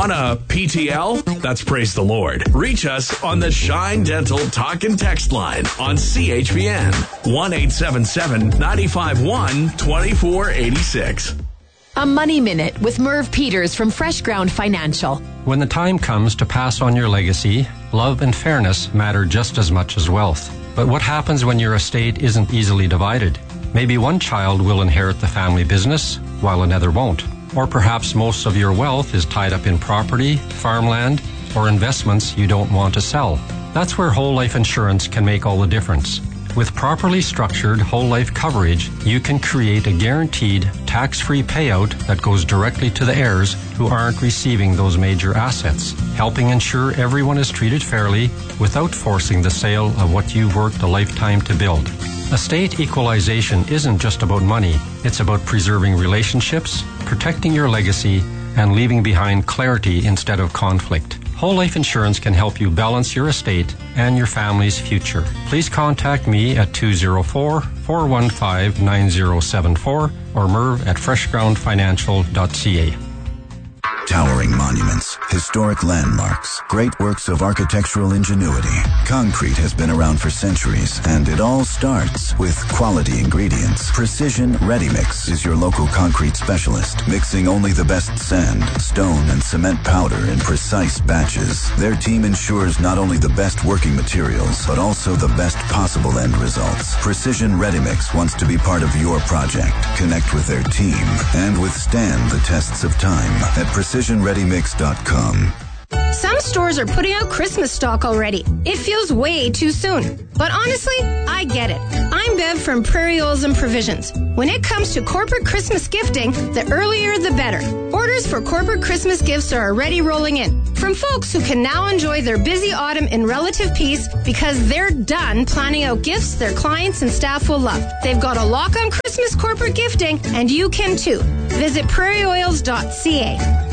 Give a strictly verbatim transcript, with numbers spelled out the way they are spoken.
Want a P T L? That's praise the Lord. Reach us on the Shine Dental Talk and Text line on C H B N one eight seven seven, nine five one, two four eight six. A Money Minute with Merv Peters from Fresh Ground Financial. When the time comes to pass on your legacy, love and fairness matter just as much as wealth. But what happens when your estate isn't easily divided? Maybe one child will inherit the family business, while another won't. Or perhaps most of your wealth is tied up in property, farmland, or investments you don't want to sell. That's where whole life insurance can make all the difference. With properly structured whole life coverage, you can create a guaranteed tax-free payout that goes directly to the heirs who aren't receiving those major assets, helping ensure everyone is treated fairly without forcing the sale of what you've worked a lifetime to build. Estate equalization isn't just about money. It's about preserving relationships, protecting your legacy, and leaving behind clarity instead of conflict. Whole life insurance can help you balance your estate and your family's future. Please contact me at two oh four, four one five, nine oh seven four or Merv at fresh ground financial dot c a. Towering monuments, historic landmarks, great works of architectural ingenuity. Concrete has been around for centuries, and it all starts with quality ingredients. Precision Ready Mix is your local concrete specialist, mixing only the best sand, stone, and cement powder in precise batches. Their team ensures not only the best working materials, but also the best possible end results. Precision Ready Mix wants to be part of your project. Connect with their team and withstand the tests of time at precision ready mix dot com. Some stores are putting out Christmas stock already. It feels way too soon. But honestly, I get it. I'm Bev from Prairie Oils and Provisions. When it comes to corporate Christmas gifting, the earlier the better. Orders for corporate Christmas gifts are already rolling in. From folks who can now enjoy their busy autumn in relative peace because they're done planning out gifts their clients and staff will love. They've got a lock on Christmas corporate gifting, and you can too. Visit prairie oils dot c a.